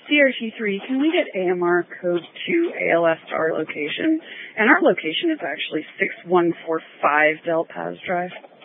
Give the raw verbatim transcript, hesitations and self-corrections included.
C R T three, can we get A M R code two A L S to our location? And our location is actually six one four five Del Paz Drive.